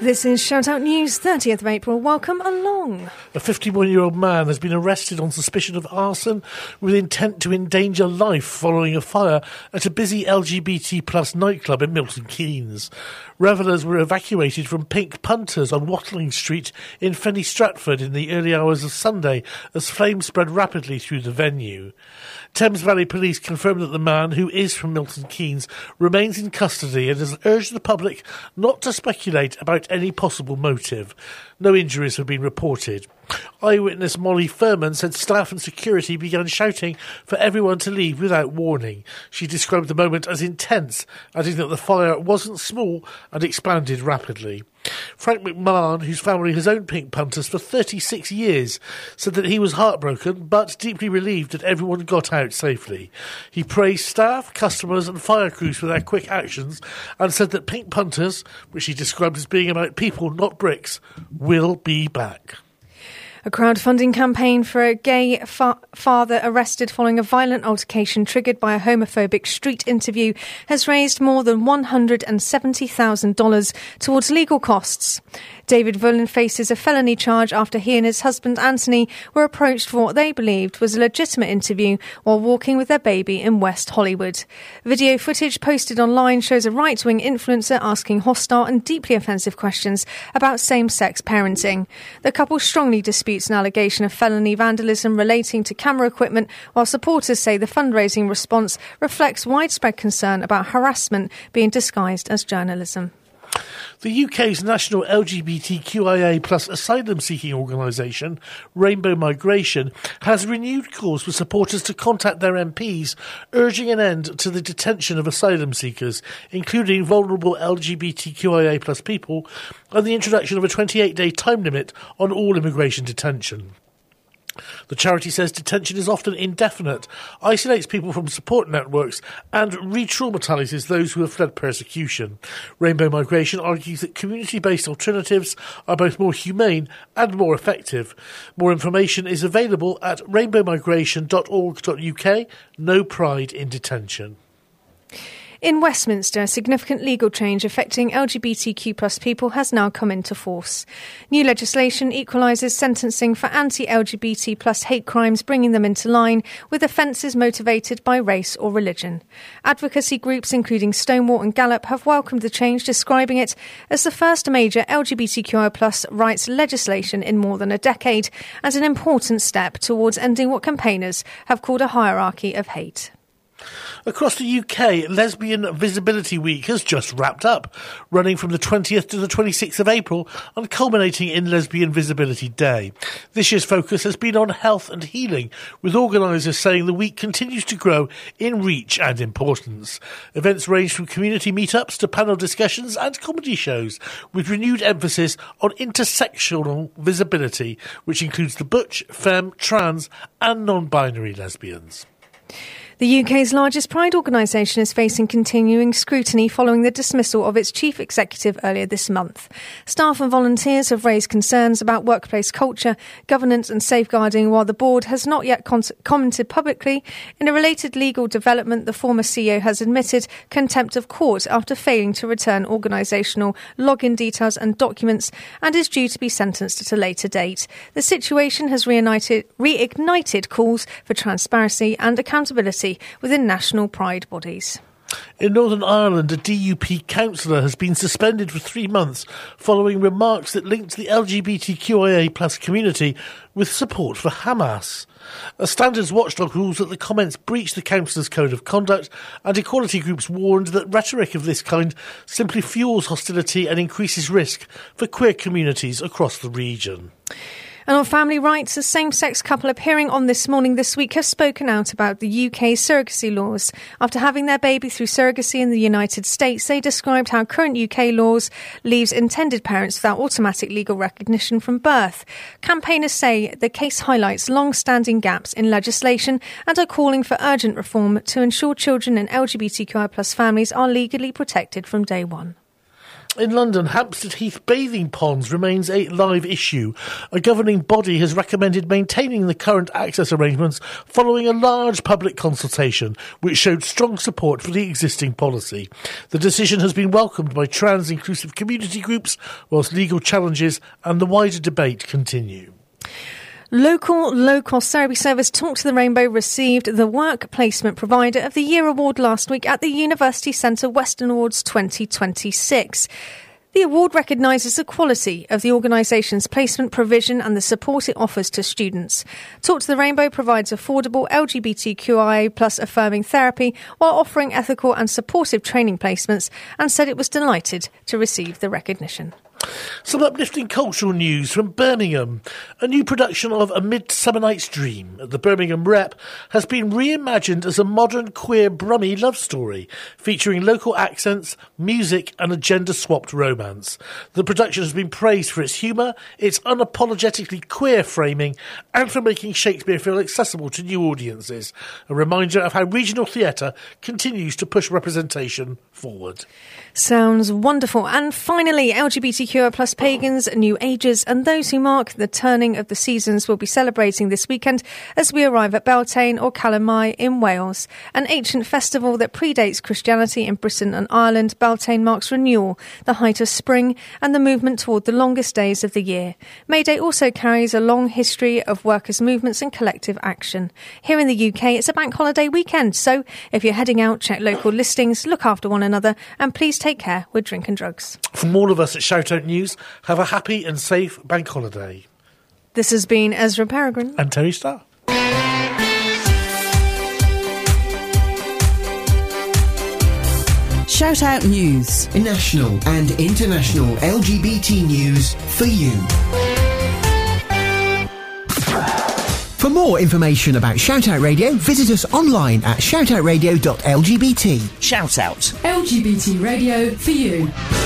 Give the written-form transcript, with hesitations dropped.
This is Shout Out News, 30th of April. Welcome along. A 51-year-old man has been arrested on suspicion of arson with intent to endanger life following a fire at a busy LGBT plus nightclub in Milton Keynes. Revellers were evacuated from Pink Punters on Watling Street in Fenny Stratford in the early hours of Sunday as flames spread rapidly through the venue. Thames Valley Police confirmed that the man, who is from Milton Keynes, remains in custody and has urged the public not to speculate about any possible motive. No injuries have been reported. Eyewitness Molly Furman said staff and security began shouting for everyone to leave without warning. She described the moment as intense, adding that the fire wasn't small and expanded rapidly. Frank McMahon, whose family has owned Pink Punters for 36 years, said that he was heartbroken but deeply relieved that everyone got out safely. He praised staff, customers and fire crews for their quick actions and said that Pink Punters, which he described as being about people, not bricks, will be back. A crowdfunding campaign for a gay father arrested following a violent altercation triggered by a homophobic street interview has raised more than $170,000 towards legal costs. David Vullen faces a felony charge after he and his husband Anthony were approached for what they believed was a legitimate interview while walking with their baby in West Hollywood. Video footage posted online shows a right-wing influencer asking hostile and deeply offensive questions about same-sex parenting. The couple strongly disputes an allegation of felony vandalism relating to camera equipment, while supporters say the fundraising response reflects widespread concern about harassment being disguised as journalism. The UK's national LGBTQIA plus asylum-seeking organisation, Rainbow Migration, has renewed calls for supporters to contact their MPs, urging an end to the detention of asylum seekers, including vulnerable LGBTQIA plus people, and the introduction of a 28-day time limit on all immigration detention. The charity says detention is often indefinite, isolates people from support networks and re-traumatises those who have fled persecution. Rainbow Migration argues that community-based alternatives are both more humane and more effective. More information is available at rainbowmigration.org.uk. No pride in detention. In Westminster, a significant legal change affecting LGBTQ plus people has now come into force. New legislation equalises sentencing for anti-LGBT plus hate crimes, bringing them into line with offences motivated by race or religion. Advocacy groups including Stonewall and Gallup have welcomed the change, describing it as the first major LGBTQI plus rights legislation in more than a decade and an important step towards ending what campaigners have called a hierarchy of hate. Across the UK, Lesbian Visibility Week has just wrapped up, running from the 20th to the 26th of April and culminating in Lesbian Visibility Day. This year's focus has been on health and healing, with organisers saying the week continues to grow in reach and importance. Events range from community meetups to panel discussions and comedy shows, with renewed emphasis on intersectional visibility, which includes the butch, femme, trans and non-binary lesbians. The UK's largest pride organisation is facing continuing scrutiny following the dismissal of its chief executive earlier this month. Staff and volunteers have raised concerns about workplace culture, governance and safeguarding, while the board has not yet commented publicly. In a related legal development, the former CEO has admitted contempt of court after failing to return organisational login details and documents and is due to be sentenced at a later date. The situation has reignited calls for transparency and accountability within national pride bodies. In Northern Ireland, a DUP councillor has been suspended for 3 months following remarks that linked the LGBTQIA plus community with support for Hamas. A standards watchdog rules that the comments breached the councillor's code of conduct, and equality groups warned that rhetoric of this kind simply fuels hostility and increases risk for queer communities across the region. And on family rights, a same-sex couple appearing on This Morning this week have spoken out about the UK surrogacy laws. After having their baby through surrogacy in the United States, they described how current UK laws leaves intended parents without automatic legal recognition from birth. Campaigners say the case highlights long-standing gaps in legislation and are calling for urgent reform to ensure children in LGBTQI+ families are legally protected from day one. In London, Hampstead Heath bathing ponds remains a live issue. A governing body has recommended maintaining the current access arrangements following a large public consultation, which showed strong support for the existing policy. The decision has been welcomed by trans-inclusive community groups, whilst legal challenges and the wider debate continue. Local low-cost therapy service Talk to the Rainbow received the Work Placement Provider of the Year award last week at the University Centre Western Awards 2026. The award recognises the quality of the organisation's placement provision and the support it offers to students. Talk to the Rainbow provides affordable LGBTQIA plus affirming therapy while offering ethical and supportive training placements, and said it was delighted to receive the recognition. Some uplifting cultural news from Birmingham. A new production of A Midsummer Night's Dream at the Birmingham Rep has been reimagined as a modern queer Brummie love story, featuring local accents, music and a gender-swapped romance. The production has been praised for its humour, its unapologetically queer framing, and for making Shakespeare feel accessible to new audiences. A reminder of how regional theatre continues to push representation forward. Sounds wonderful. And finally, LGBTQI plus pagans, New Agers and those who mark the turning of the seasons will be celebrating this weekend as we arrive at Beltane or Calamai in Wales. An ancient festival that predates Christianity in Britain and Ireland, Beltane marks renewal, the height of spring and the movement toward the longest days of the year. May Day also carries a long history of workers' movements and collective action. Here in the UK, it's a bank holiday weekend, so if you're heading out, check local listings, look after one another and please take care with drink and drugs. From all of us at Shout Out News, have a happy and safe bank holiday. This has been Ezra Peregrine and Terry Starr. Shout Out News. National and international LGBT news for you. For more information about Shout Out Radio, visit us online at shoutoutradio.lgbt. Shout Out. LGBT radio for you.